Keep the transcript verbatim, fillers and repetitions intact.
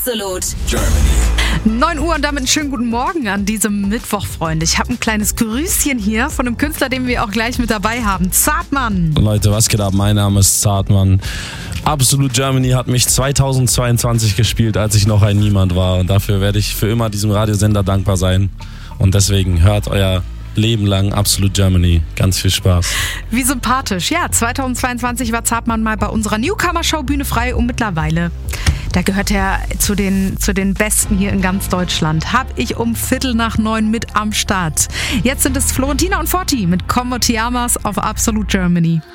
Absolut Germany. neun Uhr und damit einen schönen guten Morgen an diesem Mittwoch, Freunde. Ich habe ein kleines Grüßchen hier von einem Künstler, den wir auch gleich mit dabei haben. Zartmann. Leute, was geht ab? Mein Name ist Zartmann. Absolut Germany hat mich zweitausendzweiundzwanzig gespielt, als ich noch ein Niemand war. Und dafür werde ich für immer diesem Radiosender dankbar sein. Und deswegen hört euer Leben lang Absolut Germany. Ganz viel Spaß. Wie sympathisch. Ja, zweitausendzweiundzwanzig war Zartmann mal bei unserer Newcomer-Show Bühne frei und mittlerweile, da gehört er zu den, zu den Besten hier in ganz Deutschland. Hab ich um Viertel nach neun mit am Start. Jetzt sind es Florentina und Forti mit Como Te Amas auf Absolut Germany.